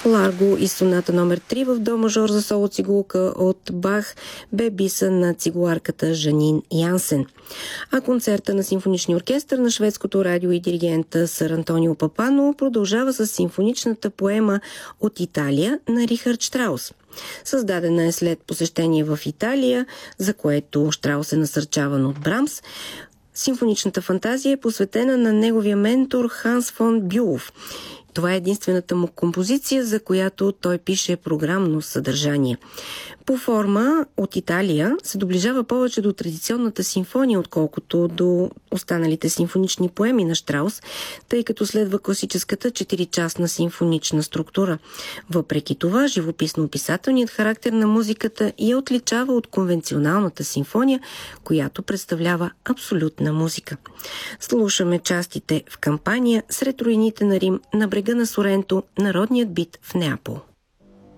Ларго и соната номер 3 в до мажор за соло цигулка от Бах бе биса на цигуларката Жанин Янсен. А концерта на симфоничния оркестър на шведското радио и диригента сър Антонио Папано продължава с симфоничната поема от Италия на Рихард Штраус. Създадена е след посещение в Италия, за което Штраус е насърчаван от Брамс. Симфоничната фантазия е посветена на неговия ментор Ханс фон Бюлов. Това е единствената му композиция, за която той пише програмно съдържание. По форма от Италия се доближава повече до традиционната симфония, отколкото до останалите симфонични поеми на Штраус, тъй като следва класическата 4-частна симфонична структура. Въпреки това, живописно-описателният характер на музиката я отличава от конвенционалната симфония, която представлява абсолютна музика. Слушаме частите в кампания сред руините на Рим, на брега на Соренто, народният бит в Неапол.